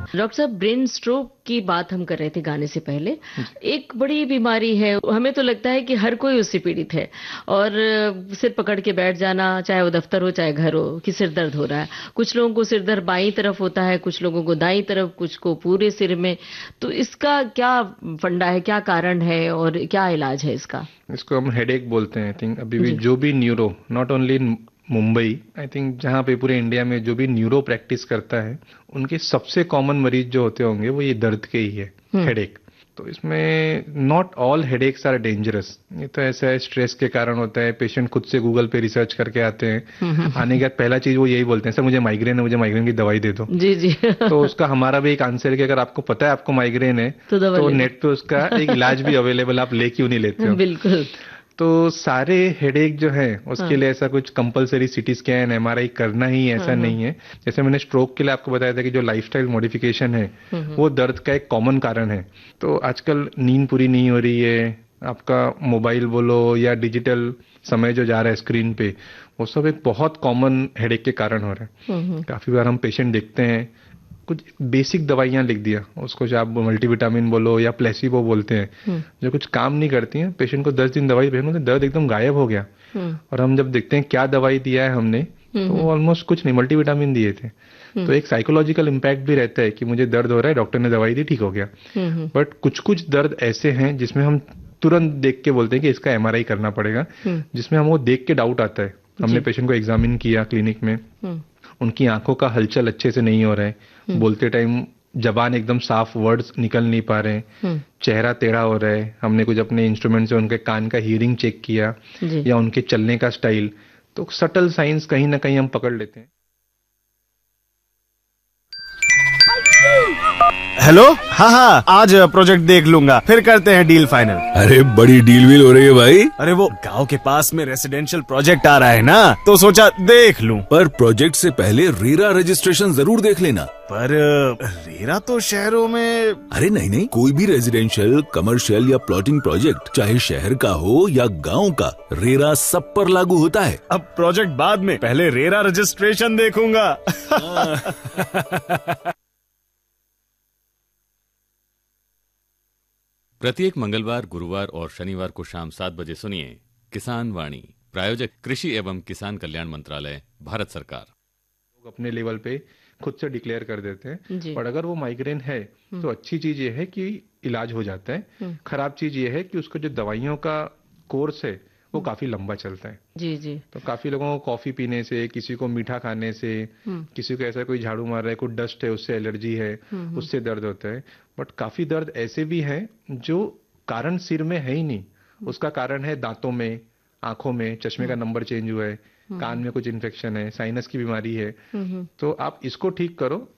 Doctor साहब, brain stroke की बात हम कर रहे थे गाने से पहले। एक बड़ी बीमारी है, हमें तो लगता है कि हर कोई उससे पीड़ित है, और सिर पकड़ के बैठ जाना, चाहे वो दफ्तर हो चाहे घर हो, कि सिर दर्द हो रहा है। कुछ लोगों को सिर दर्द बाईं तरफ होता है, कुछ लोगों को दाईं तरफ, कुछ को पूरे सिर में। तो इसका क्या फंडा है, क्या कारण है और क्या इलाज है इसका? इसको हम हेडेक बोलते हैं। आई थिंक अभी भी जी। जो भी neuro, not only in Mumbai, I think जहाँ पे पूरे इंडिया में जो भी न्यूरो प्रैक्टिस करता है, उनके सबसे कॉमन मरीज जो होते होंगे वो ये दर्द के ही है, हम्म। हेडेक। तो इसमें not all headaches are dangerous. ये तो ऐसा है, स्ट्रेस के कारण होता है। पेशेंट खुद से गूगल पे रिसर्च करके आते हैं। आने के बाद पहला चीज वो यही बोलते हैं, सर मुझे माइग्रेन है, मुझे माइग्रेन की दवाई दे दो। जी जी। तो उसका हमारा भी एक आंसर है कि अगर आपको पता है आपको माइग्रेन है, तो दवा तो ले लो। नेट पे उसका एक इलाज भी अवेलेबल, आप ले क्यों नहीं लेते हो। बिल्कुल। तो सारे हेडेक जो है उसके हाँ लिए ऐसा कुछ कंपलसरी सीटी स्कैन एमआरआई करना ही ऐसा हाँ हाँ। नहीं है। जैसे मैंने स्ट्रोक के लिए आपको बताया था कि जो लाइफस्टाइल मॉडिफिकेशन है हम्म। वो दर्द का एक कॉमन कारण है। तो आजकल नींद पूरी नहीं हो रही है, आपका मोबाइल बोलो या डिजिटल समय जो जा रहा है स्क्रीन पे, वो सब एक बहुत कॉमन हेडेक के कारण हो रहा है। काफी बार हम पेशेंट देखते हैं, कुछ बेसिक दवाइयां लिख दिया उसको, जो आप मल्टीविटामिन बोलो या प्लेसिबो बोलते हैं, जो कुछ काम नहीं करती हैं। पेशेंट को 10 दिन दवाई भेजो तो दर्द एकदम गायब हो गया। और हम जब देखते हैं क्या दवाई दिया है हमने, तो वो ऑलमोस्ट कुछ नहीं, मल्टीविटामिन दिए थे। तो एक साइकोलॉजिकल इम्पैक्ट भी रहता है कि मुझे दर्द हो रहा है, डॉक्टर ने दवाई दी, ठीक हो गया। बट कुछ कुछ दर्द ऐसे हैं जिसमें हम तुरंत देख के बोलते हैं कि इसका एमआरआई करना पड़ेगा, जिसमें हमको देख के डाउट आता है। हमने पेशेंट को एग्जामिन किया क्लिनिक में, उनकी आंखों का हलचल अच्छे से नहीं हो रहा है, बोलते टाइम जबान एकदम साफ वर्ड्स निकल नहीं पा रहे हैं, चेहरा टेढ़ा हो रहा है। हमने कुछ अपने इंस्ट्रूमेंट से उनके कान का हियरिंग चेक किया जी। या उनके चलने का स्टाइल, तो सटल साइंस कहीं ना कहीं हम पकड़ लेते हैं। हेलो। हाँ हाँ, आज प्रोजेक्ट देख लूंगा, फिर करते हैं डील फाइनल। अरे बड़ी डील व्हील हो रही है भाई। अरे वो गांव के पास में रेसिडेंशियल प्रोजेक्ट आ रहा है ना, तो सोचा देख लूं। पर प्रोजेक्ट से पहले रेरा रजिस्ट्रेशन जरूर देख लेना। पर रेरा तो शहरों में। अरे नहीं नहीं, कोई भी रेजिडेंशियल, कमर्शियल या प्लॉटिंग प्रोजेक्ट, चाहे शहर का हो या गांव का, रेरा सब पर लागू होता है। अब प्रोजेक्ट बाद में, पहले रेरा रजिस्ट्रेशन देखूंगा। प्रत्येक मंगलवार, गुरुवार और शनिवार को शाम 7 बजे सुनिए किसान वाणी। प्रायोजक कृषि एवं किसान कल्याण मंत्रालय, भारत सरकार। लोग अपने लेवल पे खुद से डिक्लेयर कर देते हैं, जी। और अगर वो माइग्रेन है तो अच्छी चीज ये है कि इलाज हो जाता है। खराब चीज ये है कि उसको जो दवाइयों का कोर्स है वो काफी लंबा चलता है। जी जी। तो काफी लोगों को कॉफी पीने से, किसी को मीठा खाने से, किसी को ऐसा कोई झाड़ू मार रहा है, कोई डस्ट है उससे एलर्जी है, उससे दर्द होता है। बट काफी दर्द ऐसे भी हैं जो कारण सिर में है ही नहीं, उसका कारण है दांतों में, आंखों में, चश्मे का नंबर चेंज हुआ है, कान में कुछ इन्फेक्शन है, साइनस की बीमारी है। तो आप इसको ठीक करो